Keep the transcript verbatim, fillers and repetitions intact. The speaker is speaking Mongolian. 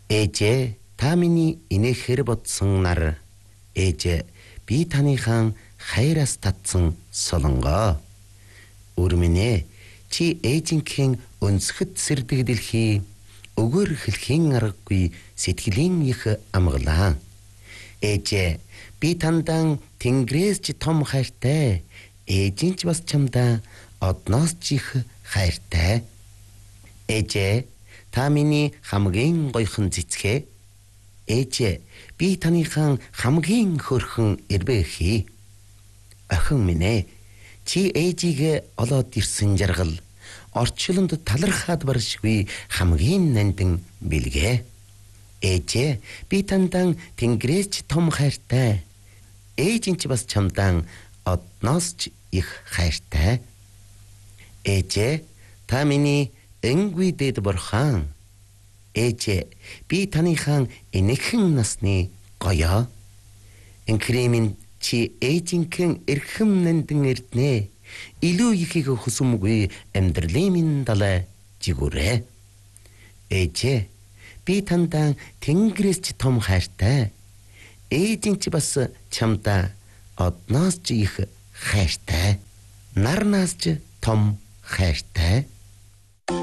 Ээжээ, та миний инээхээр бодсон нар. Ээжээ, би таныхан хайраас татсан солонгоо. Өрмөнэ, чи ээжинхэн өнсгөд сэрдэг дэлхий, өгөр хэлхийн аргагүй сэтгэлийн их амгалаа. Ээжээ, би тандан Тэнгэрээс ч том хайртай, ээжийн ч бас чамдаа одноос ч их хайртай. Ээжээ, та миний хамгийн гойхон цэцгээ. Ээжээ, би таныхан хамгийн хөөрхөн эрбэхий. Охин минь ээ, чи ээжигээ олоод ирсэн жаргал, орчлонд талархаад баршгүй хамгийн нандин бэлгээ. Ээжээ, би тандан Тэнгэрээс ч том хайртай, ээжийн ч бас чамдан одноос ч их хайртай. Ээжээ, та миний энгүй дэд бурхан. Ээжээ, би таныхан энэхэн насны гоёо. Энхрэмин чи ээжинхэн эрхэм нандин эрднэ, илүү ихийг хүсэмгүй амьдралын минь далай жигүрэ. Ээжээ, би тандан Тэнгэрээс ч том хайртай, ээжийн ч бас чамдаа одноос ч их хайртай, нарнаас ч том хайртай.